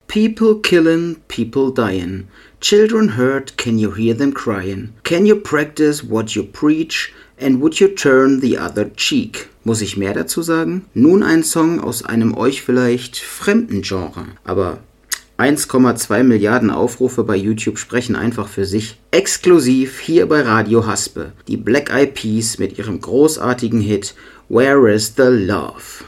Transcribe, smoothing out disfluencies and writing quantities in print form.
People killin', people dyin'. Children hurt, can you hear them cryin'? Can you practice what you preach? And would you turn the other cheek? Muss ich mehr dazu sagen? Nun ein Song aus einem euch vielleicht fremden Genre. Aber 1,2 Milliarden Aufrufe bei YouTube sprechen einfach für sich. Exklusiv hier bei Radio Haspe. Die Black Eyed Peas mit ihrem großartigen Hit Where is the Love?